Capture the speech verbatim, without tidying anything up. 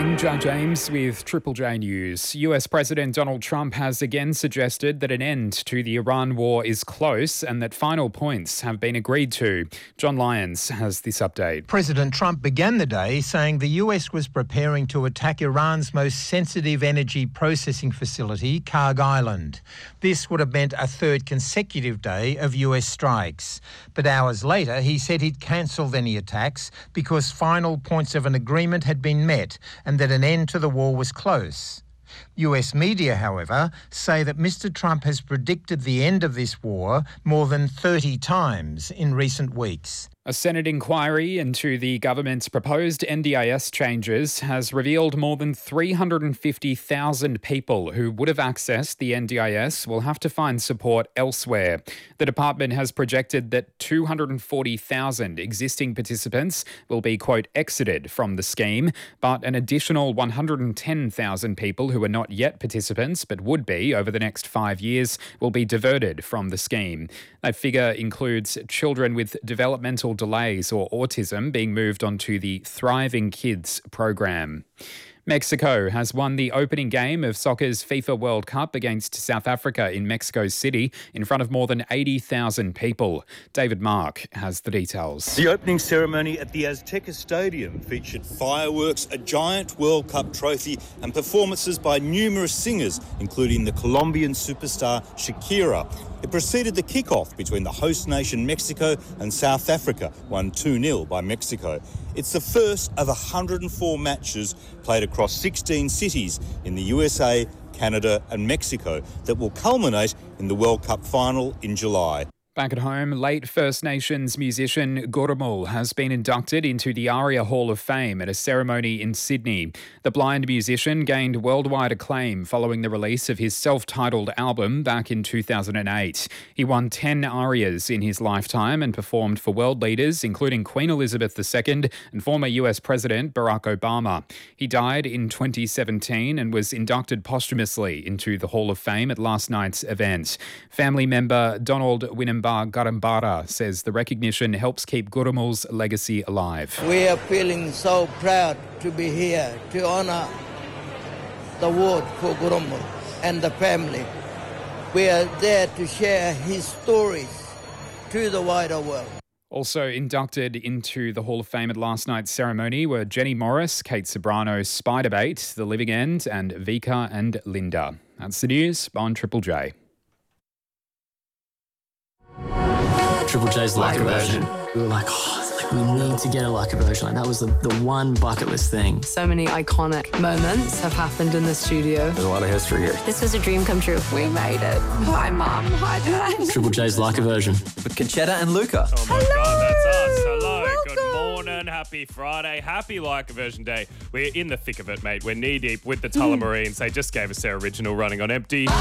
morning, Jack James with Triple J News. U S President Donald Trump has again suggested that an end to the Iran war is close and that final points have been agreed to. John Lyons has this update. President Trump began the day saying the U S was preparing to attack Iran's most sensitive energy processing facility, Karg Island. This would have meant a third consecutive day of U S strikes. But hours later, he said he'd cancelled any attacks because final points of an agreement had been met and that an end to the war was close. U S media, however, say that Mister Trump has predicted the end of this war more than thirty times in recent weeks. A Senate inquiry into the government's proposed N D I S changes has revealed more than three hundred fifty thousand people who would have accessed the N D I S will have to find support elsewhere. The department has projected that two hundred forty thousand existing participants will be, quote, exited from the scheme, but an additional one hundred ten thousand people who are not yet participants but would be over the next five years will be diverted from the scheme. That figure includes children with developmental delays or autism being moved onto the Thriving Kids program. Mexico has won the opening game of soccer's FIFA World Cup against South Africa in Mexico City in front of more than eighty thousand people. David Mark has the details. The opening ceremony at the Azteca Stadium featured fireworks, a giant World Cup trophy and performances by numerous singers, including the Colombian superstar Shakira. It preceded the kickoff between the host nation Mexico and South Africa, won two nil by Mexico. It's the first of one hundred four matches played across sixteen cities in the U S A, Canada and Mexico that will culminate in the World Cup final in July. Back at home, late First Nations musician Gurrumul has been inducted into the ARIA Hall of Fame at a ceremony in Sydney. The blind musician gained worldwide acclaim following the release of his self-titled album back in two thousand eight. He won ten ARIAs in his lifetime and performed for world leaders, including Queen Elizabeth the Second and former U S President Barack Obama. He died in twenty seventeen and was inducted posthumously into the Hall of Fame at last night's event. Family member Donald Winnemba Garambara says the recognition helps keep Gurrumul's legacy alive. We are feeling so proud to be here to honour the award for Gurrumul and the family. We are there to share his stories to the wider world. Also inducted into the Hall of Fame at last night's ceremony were Jenny Morris, Kate Sobrano, Spiderbait, The Living End, and Vika and Linda. That's the news on Triple J. Triple J's Leica version. We were like, oh, like we need to get a Leica version. Like that was the, the one bucket list thing. So many iconic moments have happened in the studio. There's a lot of history here. This was a dream come true. We made it. Hi, Mum. Hi, Dad. Triple J's Leica version. With Conchetta and Luca. Oh my Hello. God, that's us. Hello. Welcome. Good morning. Happy Friday. Happy Leica version day. We're in the thick of it, mate. We're knee deep with the Tullamarines. They just gave us their original Running on Empty.